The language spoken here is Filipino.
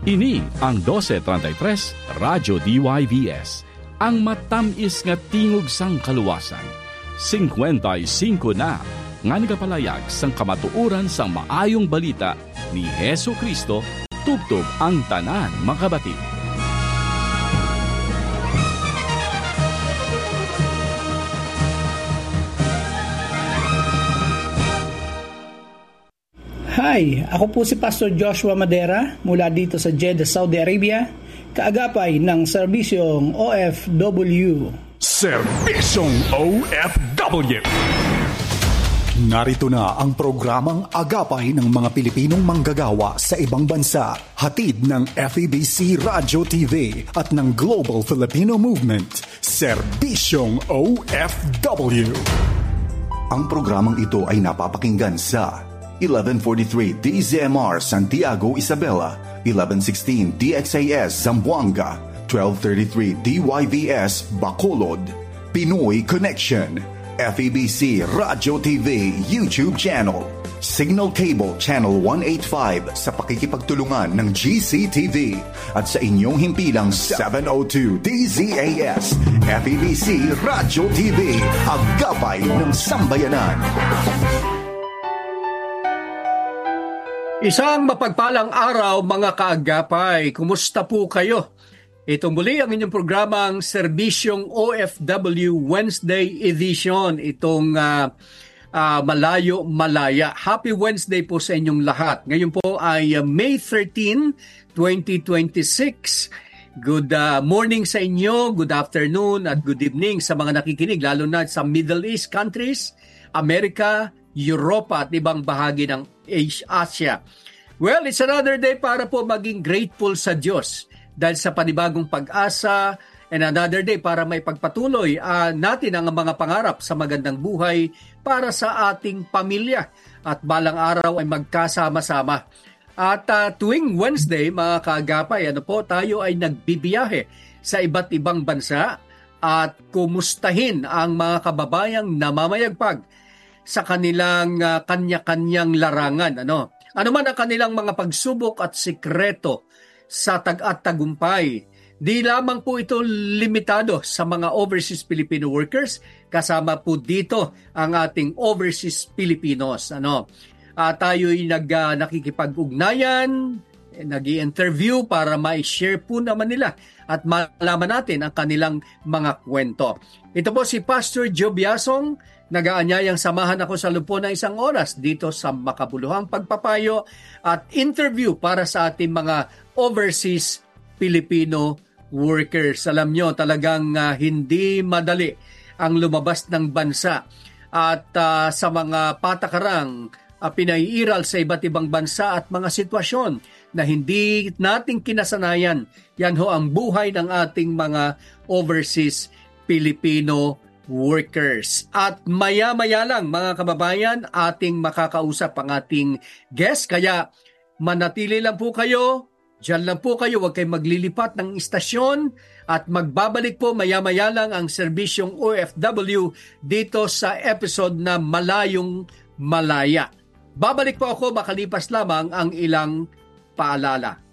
Ini ang 1233 Radyo DYVS, ang matamis nga tingog sang kaluwasan. 55 na nga nagapalayag sang kamatuuran sang maayong balita ni Hesu Kristo tubtob ang tanan makabati. Hi, ako po si Pastor Joshua Madera mula dito sa Jeddah, Saudi Arabia, kaagapay ng serbisyong OFW. Serbisyong OFW. Narito na ang programang agapay ng mga Pilipinong manggagawa sa ibang bansa, hatid ng FEBC Radio TV at ng Global Filipino Movement, Serbisyong OFW. Ang programang ito ay napapakinggan sa 1143 DZMR Santiago, Isabela, 1116 DXAS Zamboanga, 1233 DYVS Bacolod, Pinoy Connection, FEBC Radio TV YouTube channel, Signal Cable Channel 185 sa pakikipagtulungan ng GCTV at sa inyong himpilang 702 DZAS FEBC Radio TV, agapay ng sambayanan. Isang mapagpalang araw mga kaagapay, kumusta po kayo? Ito muli ang inyong programang Serbisyong OFW Wednesday Edition, itong Malayo Malaya. Happy Wednesday po sa inyong lahat. Ngayon po ay May 13, 2026. Good morning sa inyo, good afternoon at good evening sa mga nakikinig, lalo na sa Middle East countries, Amerika, Europa at ibang bahagi ng Asia. Well, it's another day para po maging grateful sa Diyos dahil sa panibagong pag-asa, and another day para may pagpatuloy natin ang mga pangarap sa magandang buhay para sa ating pamilya at balang araw ay magkasama-sama. At tuwing Wednesday, mga kaagapay, tayo ay nagbibiyahe sa iba't ibang bansa at kumustahin ang mga kababayang namamayagpag sa kanilang kanya-kanyang larangan. Ano man ang kanilang mga pagsubok at sikreto sa tagumpay. Di lamang po ito limitado sa mga overseas Filipino workers, kasama po dito ang ating overseas Filipinos. Tayo'y nakikipag-ugnayan, nag-i-interview para ma-share po naman nila at malaman natin ang kanilang mga kwento. Ito po si Pastor Joe Biasong, nag-aanyayang samahan ako sa loob ng isang oras dito sa makabuluhang pagpapayo at interview para sa ating mga overseas Filipino workers. Alam nyo, talagang hindi madali ang lumabas ng bansa at sa mga patakarang pinaiiral sa iba't ibang bansa at mga sitwasyon na hindi nating kinasanayan. Yan ho ang buhay ng ating mga overseas Filipino workers. At maya-maya lang mga kababayan, ating makakausap ang ating guest. Kaya manatili lang po kayo, dyan lang po kayo, huwag kayong maglilipat ng istasyon at magbabalik po maya-maya lang ang Serbisyong OFW dito sa episode na Malayong Malaya. Babalik po ako makalipas lamang ang ilang paalala.